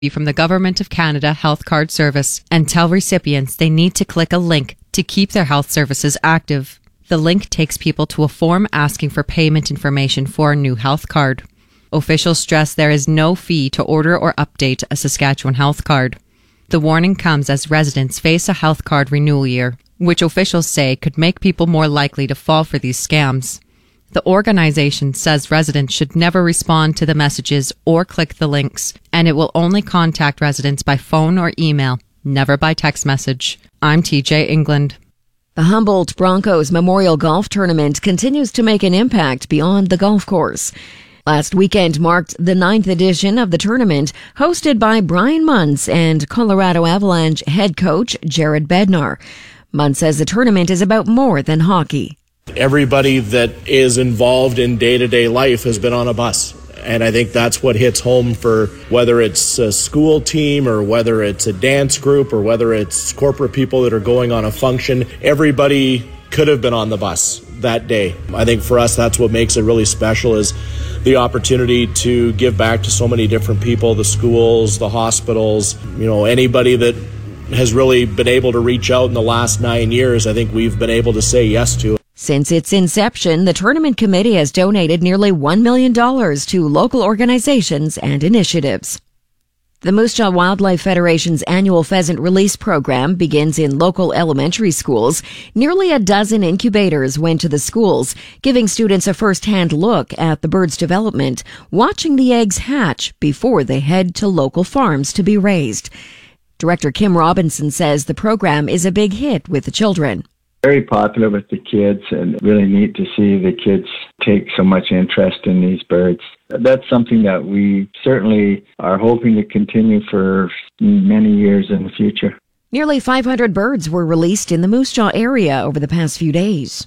from the Government of Canada Health Card Service and tell recipients they need to click a link to keep their health services active. The link takes people to a form asking for payment information for a new health card. Officials stress there is no fee to order or update a Saskatchewan health card. The warning comes as residents face a health card renewal year, which officials say could make people more likely to fall for these scams. The organization says residents should never respond to the messages or click the links, and it will only contact residents by phone or email, never by text message. I'm TJ England. The Humboldt Broncos Memorial Golf Tournament continues to make an impact beyond the golf course. Last weekend marked the 9th edition of the tournament, hosted by Brian Muntz and Colorado Avalanche head coach Jared Bednar. Muntz says the tournament is about more than hockey. Everybody that is involved in day-to-day life has been on a bus. And I think that's what hits home for whether it's a school team or whether it's a dance group or whether it's corporate people that are going on a function. Everybody could have been on the bus that day. I think for us, that's what makes it really special is the opportunity to give back to so many different people, the schools, the hospitals, anybody that has really been able to reach out in the last 9 years. I think we've been able to say yes to. Since its inception, the tournament committee has donated nearly $1 million to local organizations and initiatives. The Moose Jaw Wildlife Federation's annual pheasant release program begins in local elementary schools. Nearly a dozen incubators went to the schools, giving students a first-hand look at the bird's development, watching the eggs hatch before they head to local farms to be raised. Director Kim Robinson says the program is a big hit with the children. Very popular with the kids, and really neat to see the kids take so much interest in these birds. That's something that we certainly are hoping to continue for many years in the future. Nearly 500 birds were released in the Moose Jaw area over the past few days.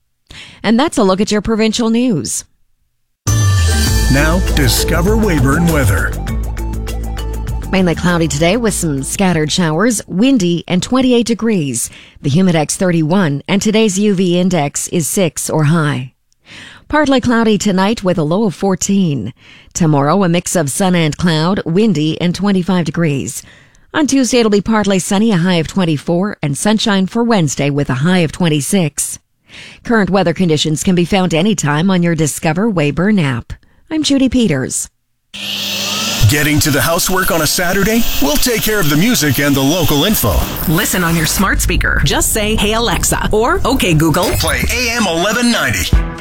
And that's a look at your provincial news. Now, Discover Weyburn weather. Mainly cloudy today with some scattered showers, windy and 28 degrees. The Humidex 31 and today's UV index is 6 or high. Partly cloudy tonight with a low of 14. Tomorrow a mix of sun and cloud, windy and 25 degrees. On Tuesday it'll be partly sunny, a high of 24, and sunshine for Wednesday with a high of 26. Current weather conditions can be found anytime on your Discover Weyburn app. I'm Judy Peters. Getting to the housework on a Saturday? We'll take care of the music and the local info. Listen on your smart speaker. Just say, "Hey Alexa," or "Okay Google." Play AM 1190.